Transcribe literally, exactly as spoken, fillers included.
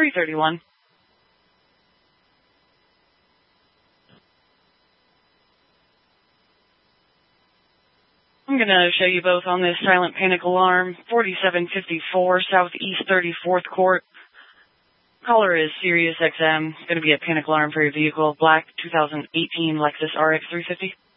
three thirty-one. I'm going to show you both on this silent panic alarm, forty-seven fifty-four Southeast thirty-fourth Court. Caller is Sirius X M. It's going to be a panic alarm for your vehicle, black two thousand eighteen Lexus R X three fifty.